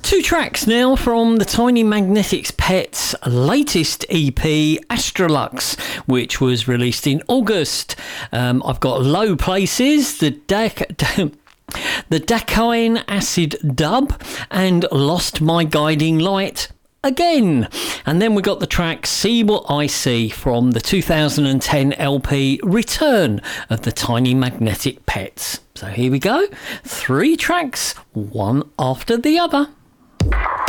Two tracks now from the Tiny Magnetics Pets' latest EP, Astrolux, which was released in August. I've got Low Places, the Dakine Acid Dub, and Lost My Guiding Light again. And then we got the track See What I See from the 2010 LP Return of the Tiny Magnetic Pets. So here we go, three tracks, one after the other.